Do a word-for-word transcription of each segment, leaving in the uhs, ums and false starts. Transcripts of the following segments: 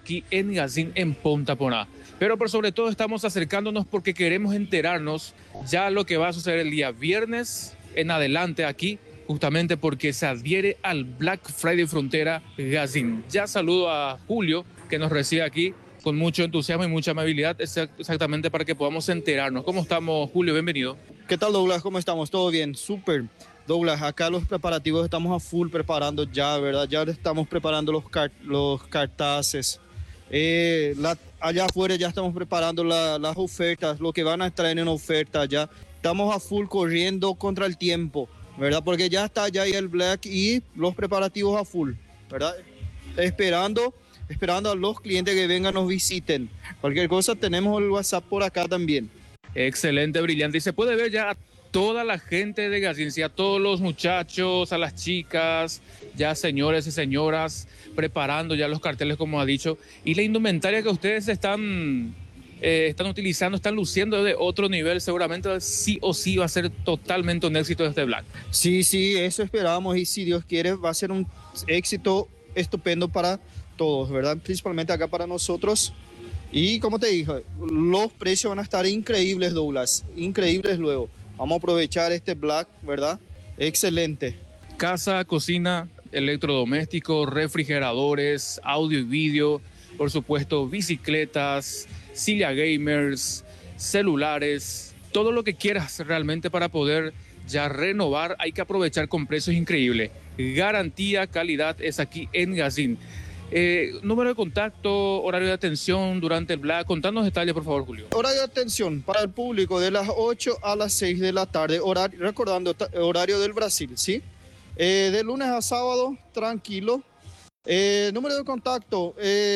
aquí en Gazín, en Punta Poná. Pero por sobre todo estamos acercándonos porque queremos enterarnos ya lo que va a suceder el día viernes en adelante aquí, justamente porque se adhiere al Black Friday Frontera Gazín. Ya saludo a Julio, que nos recibe aquí con mucho entusiasmo y mucha amabilidad, exactamente para que podamos enterarnos. ¿Cómo estamos, Julio? Bienvenido. ¿Qué tal, Douglas? ¿Cómo estamos? ¿Todo bien? Súper. Douglas, acá los preparativos estamos a full preparando ya, ¿verdad? Ya estamos preparando los, car los cartaces. Eh, la, allá afuera ya estamos preparando la, las ofertas, lo que van a estar en oferta ya. Estamos a full corriendo contra el tiempo, ¿verdad? Porque ya está ya el Black y los preparativos a full, ¿verdad? Esperando, esperando a los clientes que vengan, nos visiten. Cualquier cosa tenemos el WhatsApp por acá también. Excelente, brillante. Y se puede ver ya a toda la gente de Gazín, a todos los muchachos, a las chicas, ya señores y señoras, preparando ya los carteles, como ha dicho. Y la indumentaria que ustedes están, eh, están utilizando, están luciendo de otro nivel. Seguramente sí o sí va a ser totalmente un éxito este Black. Sí, sí, eso esperamos. Y si Dios quiere, va a ser un éxito estupendo para todos, ¿verdad? Principalmente acá para nosotros. Y como te dije, los precios van a estar increíbles, Douglas, increíbles luego. Vamos a aprovechar este Black, ¿verdad? Excelente. Casa, cocina, electrodomésticos, refrigeradores, audio y vídeo, por supuesto, bicicletas, silla gamers, celulares, todo lo que quieras realmente para poder ya renovar. Hay que aprovechar con precios increíbles. Garantía, calidad es aquí en Gazín. Eh, número de contacto, horario de atención durante el Black. Contanos detalles, por favor, Julio. Horario de atención para el público de las ocho a las seis de la tarde. Horario, recordando, horario del Brasil, ¿sí? Eh, de lunes a sábado, tranquilo. Eh, número de contacto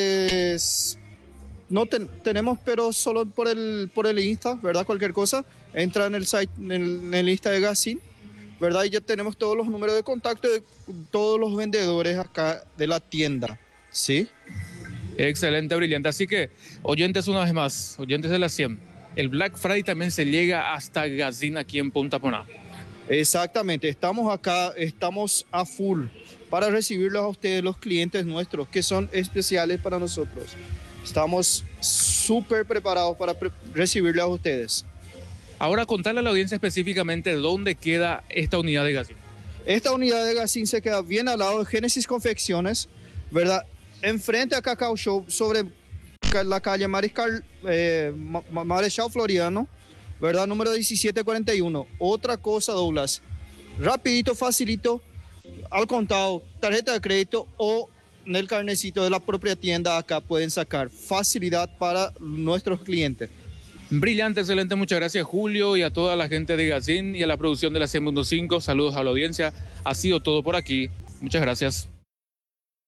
es... No ten, tenemos, pero solo por el, por el Insta, ¿verdad? Cualquier cosa, entra en el site, en el, en el Insta de Gazín, ¿verdad? Y ya tenemos todos los números de contacto de todos los vendedores acá de la tienda. Sí. Excelente, brillante. Así que, oyentes una vez más, oyentes de la cien, el Black Friday también se llega hasta Gazín aquí en Punta Poná. Exactamente, estamos acá, estamos a full para recibirlos a ustedes, los clientes nuestros, que son especiales para nosotros. Estamos súper preparados para pre recibirlos a ustedes. Ahora, contarle a la audiencia específicamente dónde queda esta unidad de Gazín. Esta unidad de Gazín se queda bien al lado de Génesis Confecciones, ¿verdad? Enfrente a Cacao Show, sobre la calle Mariscal, eh, Marechal Floriano, ¿verdad? Número diecisiete cuarenta y uno. Otra cosa, Douglas, rapidito, facilito, al contado, tarjeta de crédito o en el carnecito de la propia tienda acá pueden sacar. Facilidad para nuestros clientes. Brillante, excelente, muchas gracias, Julio, y a toda la gente de Gazín y a la producción de la cien punto cinco. Saludos a la audiencia. Ha sido todo por aquí. Muchas gracias.